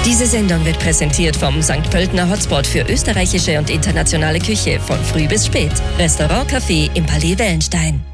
Diese Sendung wird präsentiert vom St. Pöltener Hotspot für österreichische und internationale Küche von früh bis spät. Restaurant Café im Palais Wellenstein.